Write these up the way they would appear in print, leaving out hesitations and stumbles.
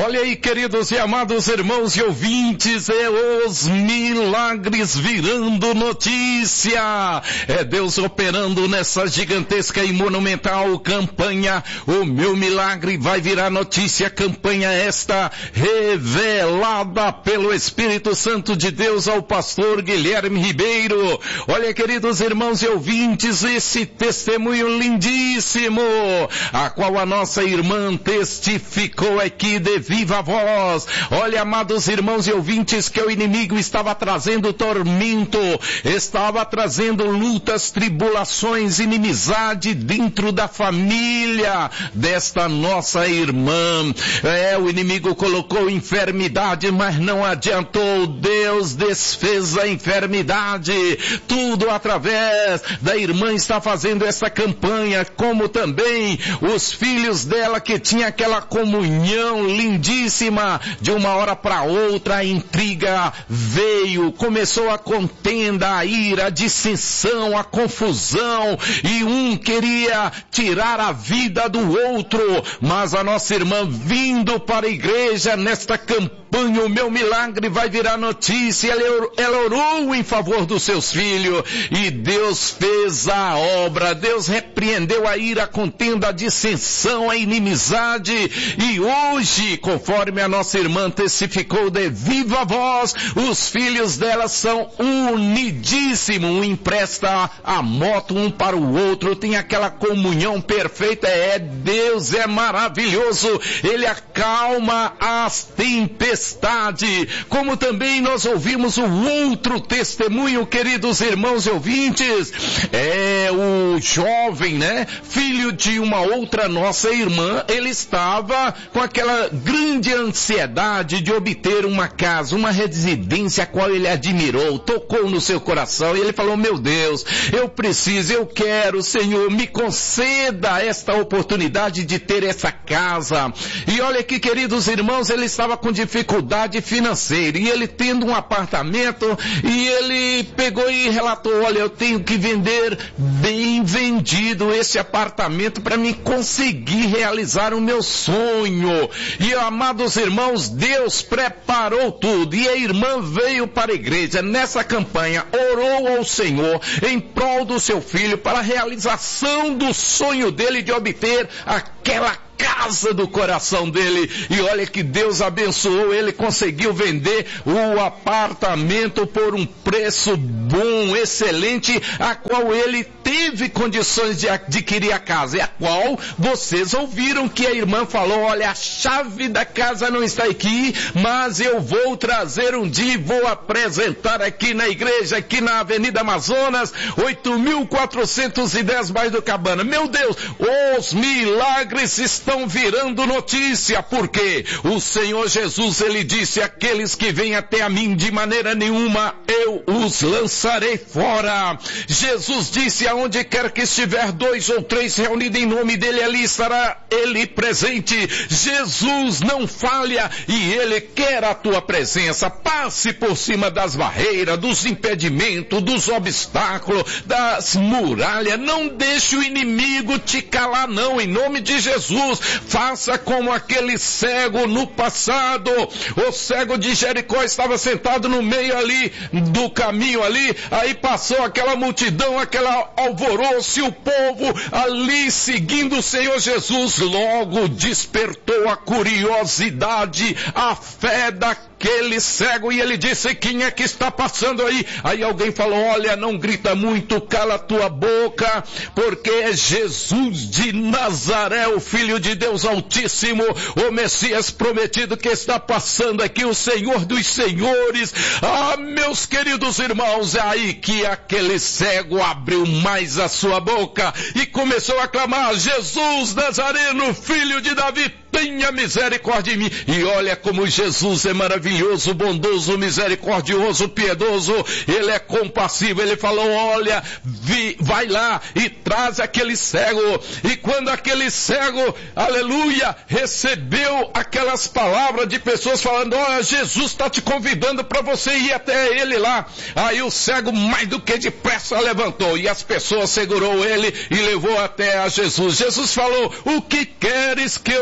Olha aí, queridos e amados irmãos e ouvintes, os milagres virando notícia. É Deus operando nessa gigantesca e monumental campanha. O meu milagre vai virar notícia. Campanha esta revelada pelo Espírito Santo de Deus ao pastor Guilherme Ribeiro. Olha, queridos irmãos e ouvintes, esse testemunho lindíssimo, a qual a nossa irmã testificou aqui de viva voz. Olha, amados irmãos e ouvintes, que o inimigo estava trazendo tormento, estava trazendo lutas, tribulações, inimizade dentro da família desta nossa irmã. O inimigo colocou enfermidade, mas não adiantou. Deus desfez a enfermidade. Tudo através da irmã está fazendo essa campanha, como também os filhos dela, que tinha aquela comunhão lindíssima. De uma hora para outra a intriga veio, começou a contenda, a ira, a dissensão, a confusão, e um queria tirar a vida do outro. Mas a nossa irmã, vindo para a igreja nesta campanha, o meu milagre vai virar notícia, ela orou em favor dos seus filhos, e Deus fez a obra. Deus repreendeu a ira, a contenda, a dissensão, a inimizade, e hoje, conforme a nossa irmã testificou de viva voz, os filhos dela são unidíssimos, um empresta a moto um para o outro, tem aquela comunhão perfeita. Deus é maravilhoso, Ele acalma as tempestades. Como também nós ouvimos o outro testemunho, queridos irmãos e ouvintes, o jovem, filho de uma outra nossa irmã. Ele estava com aquela grande ansiedade de obter uma casa, uma residência a qual ele admirou, tocou no seu coração, e ele falou: meu Deus, eu preciso, eu quero, Senhor, me conceda esta oportunidade de ter essa casa. E olha aqui, queridos irmãos, ele estava com dificuldade financeira, e ele tendo um apartamento, e ele pegou e relatou: olha, eu tenho que vender bem vendido esse apartamento para me conseguir realizar o meu sonho. E, amados irmãos, Deus preparou tudo, e a irmã veio para a igreja nessa campanha, orou ao Senhor em prol do seu filho, para a realização do sonho dele de obter aquela casa do coração dele. E olha que Deus abençoou, ele conseguiu vender o apartamento por um preço bom, excelente, a qual ele teve condições de adquirir a casa, e a qual vocês ouviram que a irmã falou: olha, a chave da casa não está aqui, mas eu vou trazer um dia e vou apresentar aqui na igreja, aqui na Avenida Amazonas, 8.410 bairro do Cabana. Meu Deus, os milagres estão virando notícia, porque o Senhor Jesus, ele disse: aqueles que vêm até a mim, de maneira nenhuma eu os lançarei fora. Jesus disse: aonde quer que estiver 2 ou 3 reunidos em nome dele, ali estará ele presente. Jesus não falha, e ele quer a tua presença. Passe por cima das barreiras, dos impedimentos, dos obstáculos, das muralhas. Não deixe o inimigo te calar, não, em nome de Jesus. Faça como aquele cego no passado. O cego de Jericó estava sentado no meio ali do caminho ali, aí passou aquela multidão, aquela alvoroço, e o povo ali seguindo o Senhor Jesus. Logo despertou a curiosidade, a fé daquele cego, e ele disse: quem é que está passando aí? Aí alguém falou: olha, não grita muito, cala a tua boca, porque é Jesus de Nazaré, o Filho de Deus Altíssimo, o Messias prometido, que está passando aqui, o Senhor dos Senhores. Ah, meus queridos irmãos, é aí que aquele cego abriu mais a sua boca e começou a clamar: Jesus Nazareno, filho de Davi, tenha misericórdia de mim. E olha como Jesus é maravilhoso, bondoso, misericordioso, piedoso. Ele é compassivo. Ele falou: olha, vai lá e traz aquele cego. E quando aquele cego, aleluia, recebeu aquelas palavras de pessoas falando: olha, Jesus está te convidando para você ir até ele lá. Aí o cego, mais do que depressa, levantou, e as pessoas segurou ele e levou até a Jesus. Jesus falou: o que queres que eu te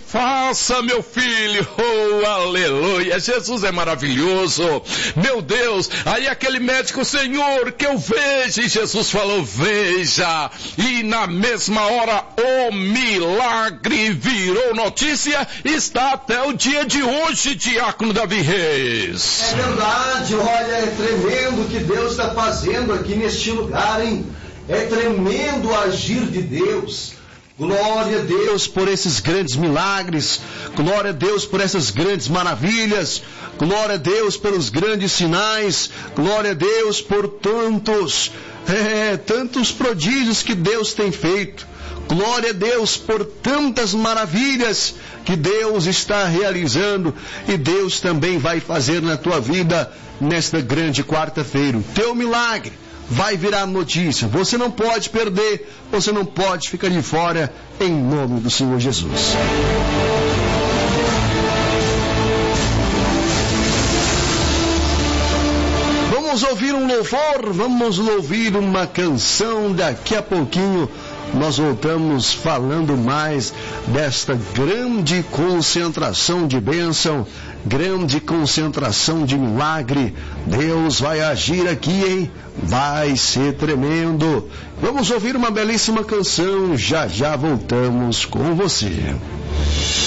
faça, meu filho. Oh, aleluia. Jesus é maravilhoso. Meu Deus. Aí aquele médico, Senhor, que eu veja. E Jesus falou, veja. E na mesma hora, o milagre virou notícia. Está até o dia de hoje, Diácono Davi Reis. É verdade. Olha, é tremendo o que Deus está fazendo aqui neste lugar, hein? É tremendo o agir de Deus. Glória a Deus por esses grandes milagres. Glória a Deus por essas grandes maravilhas. Glória a Deus pelos grandes sinais. Glória a Deus por tantos prodígios que Deus tem feito. Glória a Deus por tantas maravilhas que Deus está realizando. E Deus também vai fazer na tua vida nesta grande quarta-feira. O teu milagre vai virar notícia. Você não pode perder, você não pode ficar de fora, em nome do Senhor Jesus. Vamos ouvir um louvor, vamos ouvir uma canção. Daqui a pouquinho nós voltamos falando mais desta grande concentração de bênção, grande concentração de milagre. Deus vai agir aqui, hein? Vai ser tremendo. Vamos ouvir uma belíssima canção, já já voltamos com você.